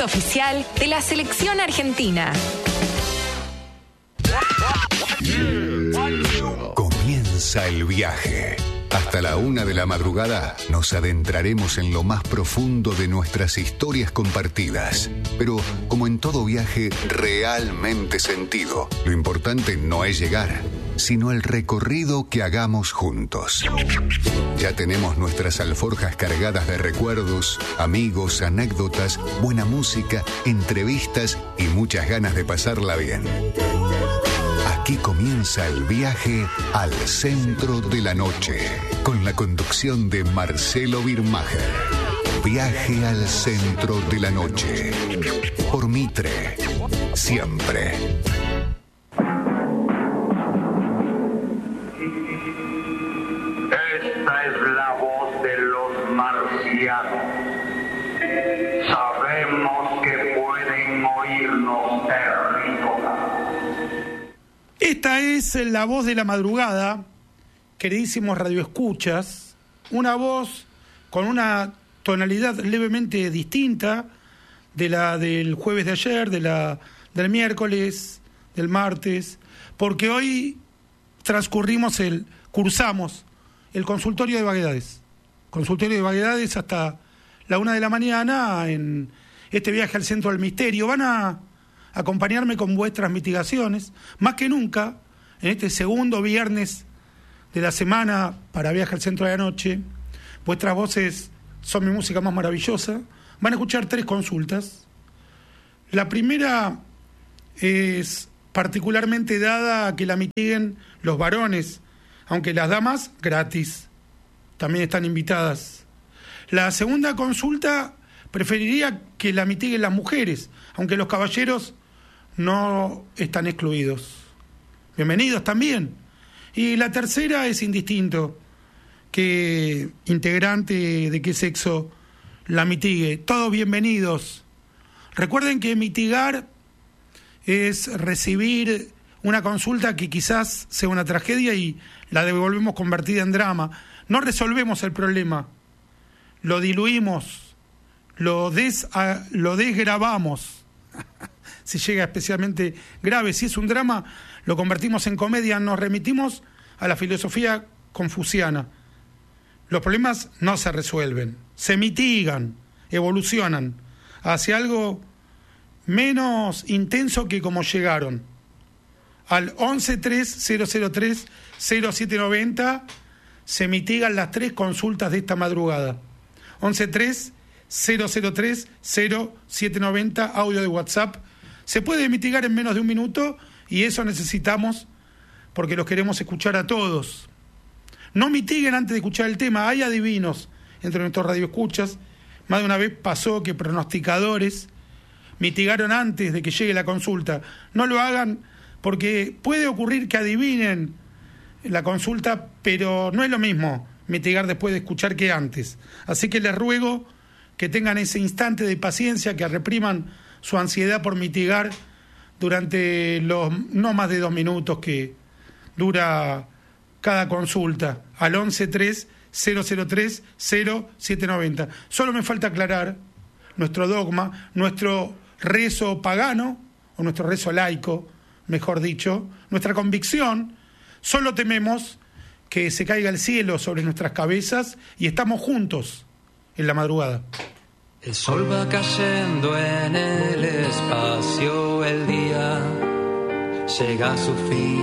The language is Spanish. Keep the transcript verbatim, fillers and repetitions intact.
producto oficial de la selección argentina. Comienza el viaje. Hasta la una de la madrugada nos adentraremos en lo más profundo de nuestras historias compartidas. Pero, como en todo viaje realmente sentido, lo importante no es llegar, sino el recorrido que hagamos juntos. Ya tenemos nuestras alforjas cargadas de recuerdos, amigos, anécdotas, buena música, entrevistas y muchas ganas de pasarla bien. Aquí comienza el viaje al centro de la noche, con la conducción de Marcelo Birmacher. Viaje al centro de la noche. Por Mitre, siempre. Esta es la voz de los marcianos. Sabemos que pueden oírnos terrícolas. Esta es la voz de la madrugada, queridísimos radioescuchas, una voz con una tonalidad levemente distinta de la del jueves de ayer, de la del miércoles, del martes, porque hoy transcurrimos el, cursamos el consultorio de vaguedades, consultorio de vaguedades hasta la una de la mañana en este viaje al centro del misterio. Van a acompañarme con vuestras mitigaciones, más que nunca, en este segundo viernes de la semana para Viaje al Centro de la Noche. Vuestras voces son mi música más maravillosa. Van a escuchar tres consultas. La primera es particularmente dada a que la mitiguen los varones, aunque las damas, gratis, también están invitadas. La segunda consulta preferiría que la mitiguen las mujeres, aunque los caballeros no están excluidos. Bienvenidos también. Y la tercera es indistinto qué integrante de qué sexo la mitigue. Todos bienvenidos. Recuerden que mitigar es recibir una consulta que quizás sea una tragedia y la devolvemos convertida en drama. No resolvemos el problema, lo diluimos, lo, des, lo desgravamos. Si llega especialmente grave, si es un drama, lo convertimos en comedia. Nos remitimos a la filosofía confuciana. Los problemas no se resuelven, se mitigan, evolucionan hacia algo menos intenso que como llegaron. Al once tres cero cero tres cero siete noventa se mitigan las tres consultas de esta madrugada. once tres cero cero tres cero siete noventa, audio de WhatsApp. Se puede mitigar en menos de un minuto y eso necesitamos porque los queremos escuchar a todos. No mitiguen antes de escuchar el tema. Hay adivinos entre nuestros radioescuchas. Más de una vez pasó que pronosticadores mitigaron antes de que llegue la consulta. No lo hagan porque puede ocurrir que adivinen la consulta, pero no es lo mismo mitigar después de escuchar que antes. Así que les ruego que tengan ese instante de paciencia, que repriman su ansiedad por mitigar durante los no más de dos minutos que dura cada consulta, al once tres cero cero tres cero siete noventa. Solo me falta aclarar nuestro dogma, nuestro rezo pagano, o nuestro rezo laico, mejor dicho, nuestra convicción. Solo tememos que se caiga el cielo sobre nuestras cabezas y estamos juntos en la madrugada. El sol va cayendo en el espacio, el día llega a su fin.